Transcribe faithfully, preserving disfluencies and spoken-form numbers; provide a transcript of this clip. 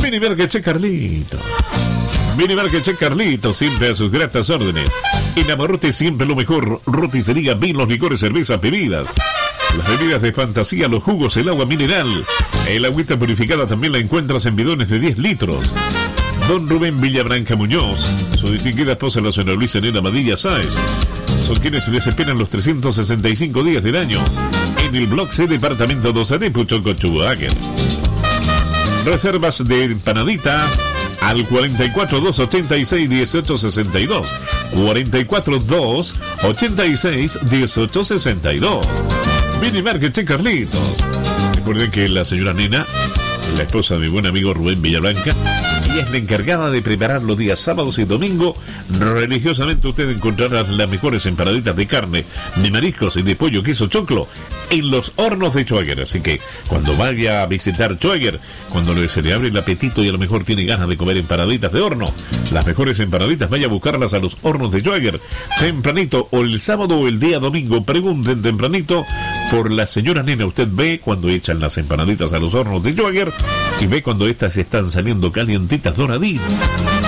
Minimarket Carlito. Minimarket Carlito, siempre a sus gratas órdenes. En Amarrote siempre lo mejor. Roticería, vinos, licores, cervezas, bebidas. Las bebidas de fantasía, los jugos, el agua mineral. El agüita purificada también la encuentras en bidones de diez litros. Don Rubén Villabranca Muñoz, su distinguida esposa la señora Luisa Nena Madilla Sáez, son quienes se desesperan los trescientos sesenta y cinco días del año en el Block C, Departamento doce de Puchoncochuaque. Reservas de empanaditas al cuarenta y cuatro, dos ochenta y seis, dieciocho sesenta y dos. cuarenta y cuatro, dos ochenta y seis, dieciocho sesenta y dos. Minimarket Carlitos. Recuerden que la señora Nena, la esposa de mi buen amigo Rubén Villabranca, ella es la encargada de preparar los días sábados y domingo. Religiosamente usted encontrará las mejores empanaditas de carne, de mariscos y de pollo, queso, choclo en los hornos de Schwager. Así que cuando vaya a visitar Schwager, cuando se le abre el apetito y a lo mejor tiene ganas de comer empanaditas de horno, las mejores empanaditas, vaya a buscarlas a los hornos de Schwager tempranito, o el sábado o el día domingo. Pregunten tempranito por la señora Nena. Usted ve cuando echan las empanaditas a los hornos de Schwager y ve cuando estas están saliendo calientitas, doraditas.